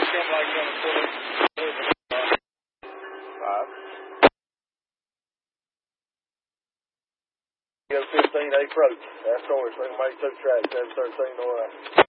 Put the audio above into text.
came like on the 5. Go 15 approach. That's ours. We can make 2 tracks. That's 13 all right.